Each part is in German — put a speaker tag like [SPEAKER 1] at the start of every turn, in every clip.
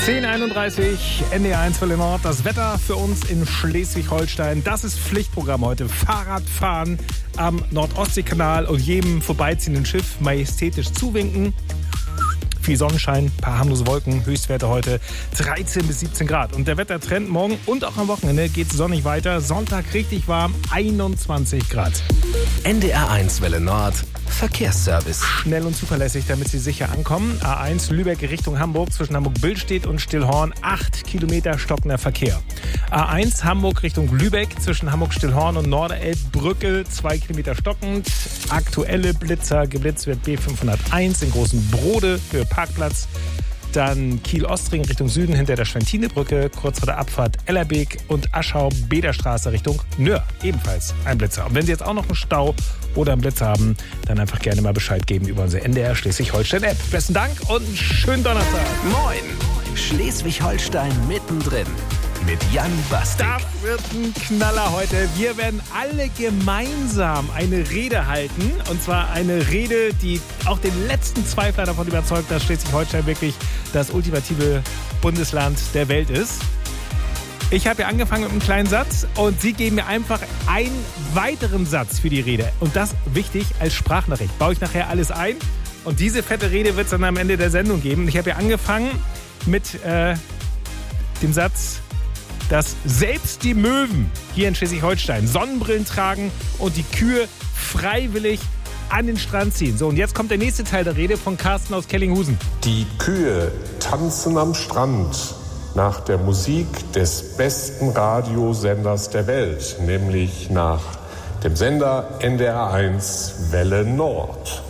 [SPEAKER 1] 10:31 NDR1 Welle Nord. Das Wetter für uns in Schleswig-Holstein. Das ist Pflichtprogramm heute. Fahrradfahren am Nordostseekanal und jedem vorbeiziehenden Schiff majestätisch zuwinken. Viel Sonnenschein, ein paar harmlose Wolken, Höchstwerte heute 13 bis 17 Grad. Und der Wettertrend morgen und auch am Wochenende geht sonnig weiter. Sonntag richtig warm, 21 Grad.
[SPEAKER 2] NDR1 Welle Nord, Verkehrsservice.
[SPEAKER 1] Schnell und zuverlässig, damit Sie sicher ankommen. A1 Lübeck Richtung Hamburg zwischen Hamburg-Billstedt und Stillhorn, 8 Kilometer stockender Verkehr. A1 Hamburg Richtung Lübeck zwischen Hamburg-Stillhorn und Norderelbbrücke, 2 Kilometer stockend. Aktuelle Blitzer, geblitzt wird B501 in Großen Brode für Parkplatz. Dann Kiel-Ostring Richtung Süden hinter der Schwentinebrücke, kurz vor der Abfahrt Ellerbeek und Aschau-Bederstraße Richtung Nöhr. Ebenfalls ein Blitzer. Und wenn Sie jetzt auch noch einen Stau oder einen Blitzer haben, dann einfach gerne mal Bescheid geben über unsere NDR Schleswig-Holstein-App. Besten Dank und einen schönen Donnerstag.
[SPEAKER 2] Moin, Schleswig-Holstein mittendrin mit Jan Bastik.
[SPEAKER 1] Das wird ein Knaller heute. Wir werden alle gemeinsam eine Rede halten. Und zwar eine Rede, die auch den letzten Zweifler davon überzeugt, dass Schleswig-Holstein wirklich das ultimative Bundesland der Welt ist. Ich habe ja angefangen mit einem kleinen Satz und Sie geben mir einfach einen weiteren Satz für die Rede. Und das wichtig als Sprachnachricht. Baue ich nachher alles ein. Und diese fette Rede wird es dann am Ende der Sendung geben. Ich habe ja angefangen mit dem Satz, dass selbst die Möwen hier in Schleswig-Holstein Sonnenbrillen tragen und die Kühe freiwillig an den Strand ziehen. So, und jetzt kommt der nächste Teil der Rede von Carsten aus Kellinghusen.
[SPEAKER 3] Die Kühe tanzen am Strand nach der Musik des besten Radiosenders der Welt, nämlich nach dem Sender NDR1 Welle Nord.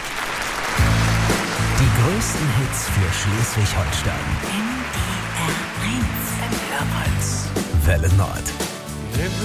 [SPEAKER 2] Die größten Hits für Schleswig-Holstein. NDR1 Welle Nord.